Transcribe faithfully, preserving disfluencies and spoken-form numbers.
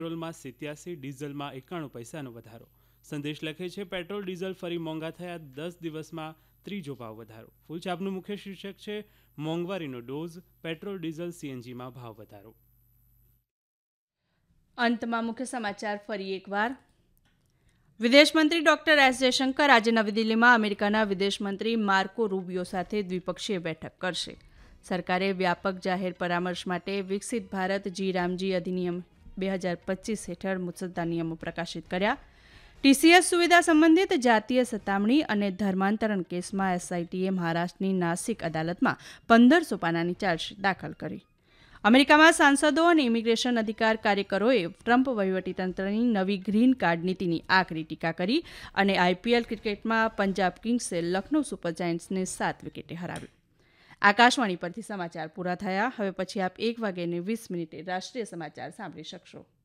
પેટ્રોલમાં સિત્યાસી, ડીઝલમાં એકાણું પૈસાનો વધારો. સંદેશ લખે છે, પેટ્રોલ ડીઝલ ફરી મોંઘા થયા, દસ દિવસમાં ત્રીજો ભાવ વધારો. ફૂલછાપનું મુખ્ય શીર્ષક છે, મોંઘવારીનો ડોઝ, પેટ્રોલ ડીઝલ સીએનજીમાં ભાવ વધારો. અંતમાં મુખ્ય સમાચાર ફરી એકવાર. વિદેશમંત્રી ડોક્ટર એસ જયશંકર આજે નવી દિલ્હીમાં અમેરિકાના વિદેશમંત્રી માર્કો રૂબિયો સાથે દ્વિપક્ષીય બેઠક કરશે. સરકારે વ્યાપક જાહેર પરામર્શ માટે વિકસિત ભારત જી રામજી અધિનિયમ બે હજાર પચીસ હેઠળ મુસદ્દા નિયમો પ્રકાશિત કર્યા. ટીસીએસ સુવિધા સંબંધિત જાતીય સતામણી અને ધર્માંતરણ કેસમાં એસઆઈટીએ મહારાષ્ટ્રની નાસિક અદાલતમાં પંદરસો પાનાની ચાર્જશીટ દાખલ કરી. અમેરિકામાં સાંસદો અને ઇમિગ્રેશન અધિકાર કાર્યકરોએ ટ્રમ્પ વહીવટીતંત્રની નવી ગ્રીન કાર્ડ નીતિની આકરી ટીકા કરી અને આઈપીએલ ક્રિકેટમાં પંજાબ કિંગ્સે લખનૌ સુપર જાયન્ટ્સને સાત વિકેટે હરાવ્યું. આકાશવાણી પરથી સમાચાર પૂરા થયા. હવે પછી આપ એક વાગ્યાને વીસ મિનિટે રાષ્ટ્રીય સમાચાર સાંભળી શકશો.